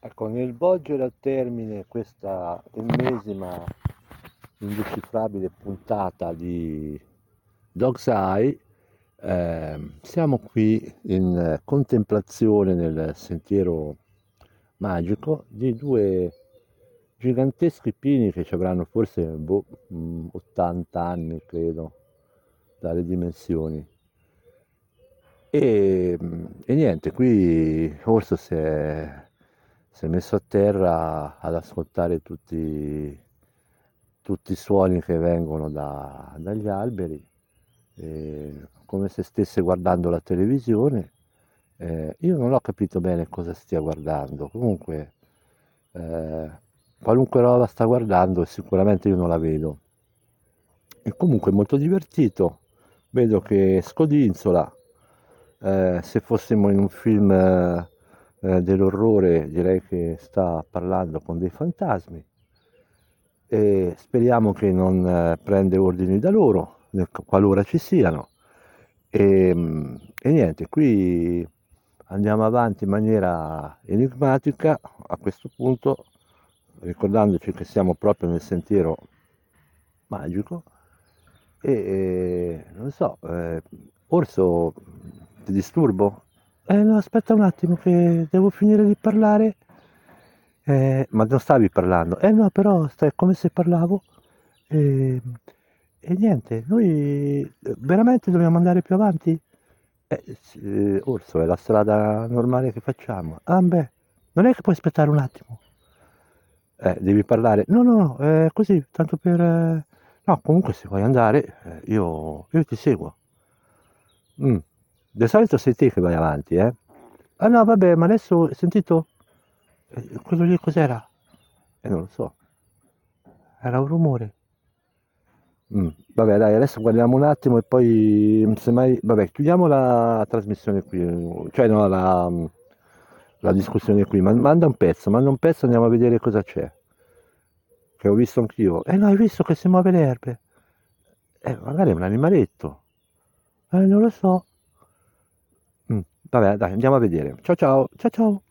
Ecco, nel volgere al termine questa ennesima indecifrabile puntata di Dog's Eye, siamo qui in contemplazione nel sentiero magico di due giganteschi pini che ci avranno forse 80 anni, credo, dalle dimensioni. E niente, qui Orso si è messo a terra ad ascoltare tutti i suoni che vengono dagli alberi, come se stesse guardando la televisione. Io non ho capito bene cosa stia guardando, comunque eh, qualunque roba sta guardando sicuramente io non la vedo. E comunque è molto divertito, vedo che scodinzola. Se fossimo in un film dell'orrore direi che sta parlando con dei fantasmi e speriamo che non prende ordini da loro, qualora ci siano. E niente, qui andiamo avanti in maniera enigmatica a questo punto, ricordandoci che siamo proprio nel sentiero magico e non so, Orso, ti disturbo? No, aspetta un attimo che devo finire di parlare. Ma non stavi parlando? No, però stai come se parlavo. E, e niente, noi veramente dobbiamo andare più avanti? Sì, Orso, è la strada normale che facciamo. Ah, beh, non è che puoi aspettare un attimo. Devi parlare. No, no, così, tanto per... No, comunque se vuoi andare, io ti seguo. Mm. Di solito sei te che vai avanti, eh? Ah no, vabbè, ma adesso hai sentito? Quello lì cos'era? Non lo so, era un rumore. Vabbè, dai, adesso guardiamo un attimo e poi, semmai, vabbè, chiudiamo la trasmissione qui, cioè no, la discussione qui. Manda un pezzo, andiamo a vedere cosa c'è. Che ho visto anch'io. No, hai visto che si muove le erbe? Magari è un animaletto. Non lo so. Vabbè, dai, andiamo a vedere. Ciao ciao, ciao ciao.